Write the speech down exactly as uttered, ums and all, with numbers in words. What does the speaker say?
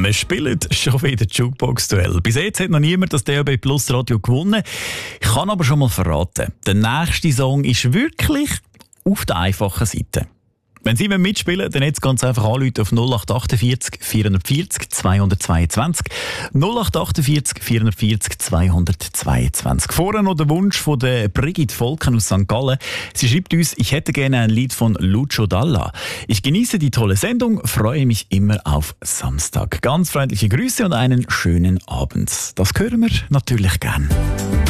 Wir spielen schon wieder Jukebox-Duell. Bis jetzt hat noch niemand das D A B Plus Radio gewonnen. Ich kann aber schon mal verraten, der nächste Song ist wirklich auf der einfachen Seite. Wenn Sie mitspielen wollen, dann jetzt ganz einfach anrufen auf null acht achtundvierzig vierhundertvierzig zweihundertzweiundzwanzig. null acht achtundvierzig vierhundertvierzig zweihundertzweiundzwanzig. Vorher noch der Wunsch von der Brigitte Volken aus Sankt Gallen. Sie schreibt uns, ich hätte gerne ein Lied von Lucio Dalla. Ich genieße die tolle Sendung, freue mich immer auf Samstag. Ganz freundliche Grüße und einen schönen Abend. Das hören wir natürlich gern.